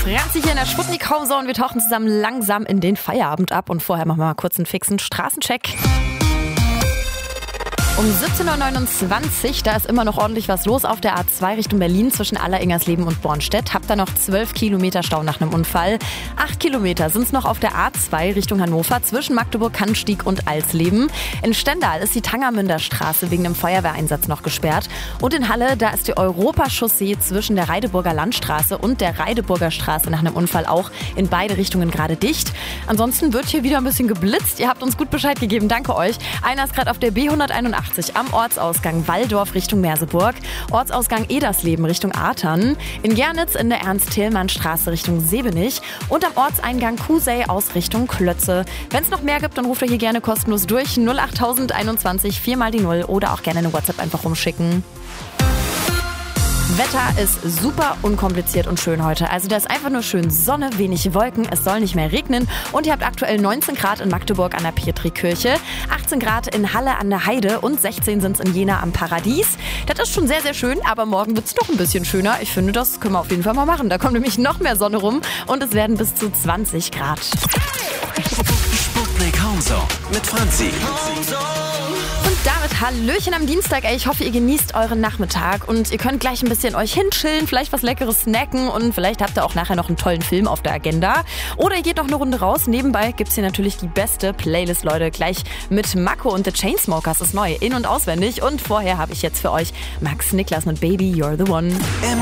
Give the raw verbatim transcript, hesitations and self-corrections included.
Franzi hier in der Sputnik-Hause und wir tauchen zusammen langsam in den Feierabend ab. Und vorher machen wir mal kurz einen fixen Straßencheck. Um siebzehn Uhr neunundzwanzig, da ist immer noch ordentlich was los auf der A zwei Richtung Berlin zwischen Aller-Ingersleben und Bornstedt. Habt ihr noch zwölf Kilometer Stau nach einem Unfall. acht Kilometer sind es noch auf der A zwei Richtung Hannover zwischen Magdeburg, Cannstatt und Alsleben. In Stendal ist die Tangermünder Straße wegen einem Feuerwehreinsatz noch gesperrt. Und in Halle, da ist die Europachaussee zwischen der Reideburger Landstraße und der Reideburger Straße nach einem Unfall auch in beide Richtungen gerade dicht. Ansonsten wird hier wieder ein bisschen geblitzt. Ihr habt uns gut Bescheid gegeben, danke euch. Einer ist gerade auf der B hunderteinundachtzig am Ortsausgang Walldorf Richtung Merseburg, Ortsausgang Edersleben Richtung Artern, in Gernitz in der Ernst-Thälmann-Straße Richtung Sebenich und am Ortseingang Kusey aus Richtung Klötze. Wenn es noch mehr gibt, dann ruft ihr hier gerne kostenlos durch null acht einundzwanzig vier mal die null oder auch gerne eine WhatsApp einfach rumschicken. Wetter ist super unkompliziert und schön heute. Also da ist einfach nur schön Sonne, wenig Wolken, es soll nicht mehr regnen und ihr habt aktuell neunzehn Grad in Magdeburg an der Petrikirche, achtzehn Grad in Halle an der Heide und sechzehn sind es in Jena am Paradies. Das ist schon sehr, sehr schön, aber morgen wird es noch ein bisschen schöner. Ich finde, das können wir auf jeden Fall mal machen. Da kommt nämlich noch mehr Sonne rum und es werden bis zu zwanzig Grad. Sputnik Home mit Franzi. Und damit Hallöchen am Dienstag. Ey, ich hoffe, ihr genießt euren Nachmittag und ihr könnt gleich ein bisschen euch hinchillen, vielleicht was Leckeres snacken und vielleicht habt ihr auch nachher noch einen tollen Film auf der Agenda. Oder ihr geht noch eine Runde raus. Nebenbei gibt's hier natürlich die beste Playlist, Leute. Gleich mit Mako und The Chainsmokers ist neu, in- und auswendig. Und vorher habe ich jetzt für euch Max Niklas mit Baby, You're the One.